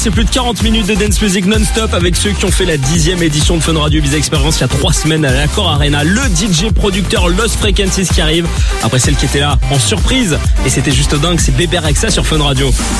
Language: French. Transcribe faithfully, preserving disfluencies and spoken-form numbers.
C'est plus de quarante minutes de dance music non-stop avec ceux qui ont fait la dixième édition de Fun Radio Ibiza Experience il y a trois semaines à l'Accor Arena. Le D J producteur Lost Frequencies qui arrive après celle qui était là en surprise. Et c'était juste dingue, c'est Bébé Rexha sur Fun Radio.